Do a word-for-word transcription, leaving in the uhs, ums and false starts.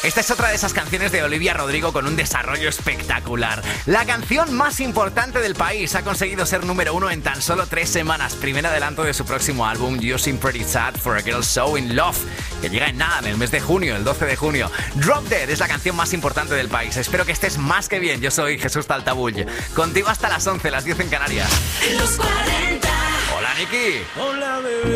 Esta es otra de esas canciones de Olivia Rodrigo con un desarrollo espectacular. La canción más importante del país ha conseguido ser número uno en tan solo tres semanas. Primer adelanto de su próximo álbum, You Seem Pretty Sad for a Girl So In Love, que llega en nada, en el mes de junio, el doce de junio. Drop Dead es la canción más importante del país. Espero que estés más que bien. Yo soy Jesús Taltabull. Contigo hasta las once, las diez en Canarias. Los cuarenta. Hola, Niki. Hola, bebé.